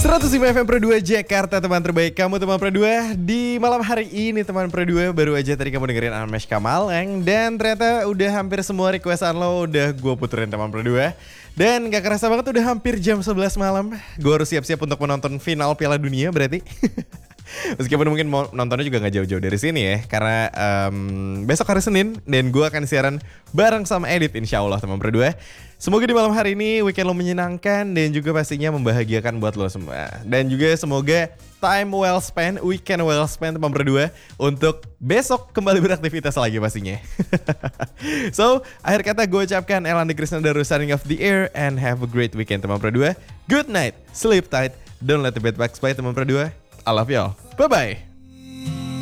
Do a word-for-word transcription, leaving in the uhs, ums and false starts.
seratus lima F M Pro dua Jakarta, teman terbaik kamu teman Pro dua. Di malam hari ini teman Pro dua, baru aja tadi kamu dengerin Anmesh Kamaleng. Dan ternyata udah hampir semua requestan lo udah gue puterin teman Pro dua. Dan gak kerasa banget udah hampir jam sebelas malam. Gue harus siap-siap untuk menonton final Piala Dunia berarti. Meskipun mungkin mau nontonnya juga gak jauh-jauh dari sini ya. Karena um, besok hari Senin dan gue akan siaran bareng sama Edit insya Allah teman Pro dua. Semoga di malam hari ini weekend lo menyenangkan dan juga pastinya membahagiakan buat lo semua. Dan juga semoga time well spent, weekend well spent teman Pro dua untuk besok kembali beraktivitas lagi pastinya. So, akhir kata gue ucapkan Elandi Krisna Daru signing off the air and have a great weekend teman Pro dua. Good night, sleep tight, don't let the bed bugs bite teman Pro dua. I love y'all. Bye-bye.